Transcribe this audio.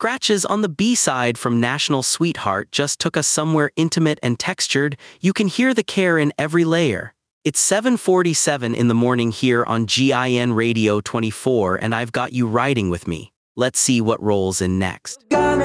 scratches on the B-side from National Sweetheart just took us somewhere intimate and textured. You can hear the care in every layer. It's 7:47 in the morning here on GIN Radio 24 and I've got you riding with me. Let's see what rolls in next.